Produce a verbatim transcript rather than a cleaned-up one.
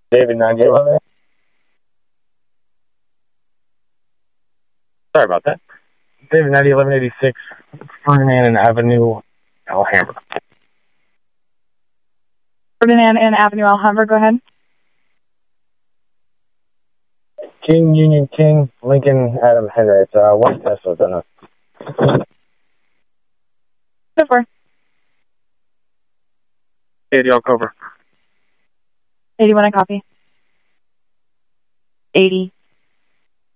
David ninety eleven. Sorry about that. David ninety eleven eighty six, Ferdinand and Avenue, Alhambra. Ferdinand and Avenue, Alhambra. Go ahead. King, Union, King, Lincoln, Adam, Henry. It's uh, one Tesla, don't know. Go for eighty, I'll cover. eighty-one, I copy. eighty.